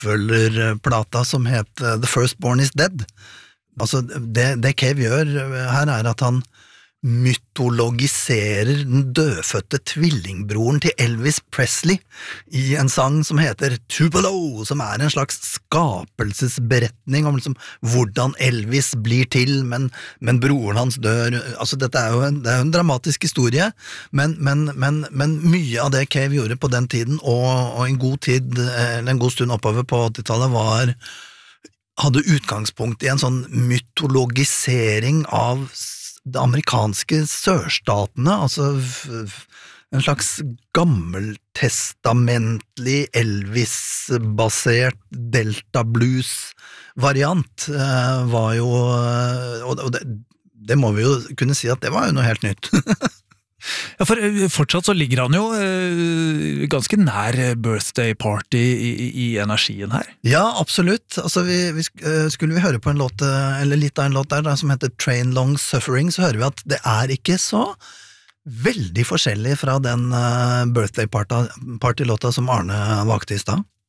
oppfølgerplata som het The Firstborn is Dead. Altså, det Cave gjør her at han mytologiserer den dødfødte tvillingbroren til Elvis Presley i en sang som heter Tupelo, som en slags skapelsesberetning om liksom hvordan Elvis blir til, men broren hans dør. Altså, dette jo det jo en dramatisk historie, men mye av det Cave gjorde på den tiden, og en god tid, eller en god stund oppover på 80-tallet, hadde utgangspunkt i en sånn mytologisering av de amerikanske sørstatene, altså en slags gammeltestamentlig Elvis-basert Delta Blues-variant var jo, og det må vi jo kunne si at det var jo noe helt nytt. Ja, for fortsatt så ligger han jo ganske nær birthday party i energien her. Ja, absolutt. Altså, skulle vi høre på en låt, eller litt av en låt der, som heter Train Long Suffering, så hører vi at det ikke så veldig forskjellig fra den birthday party-låta som Arne valgte i stad.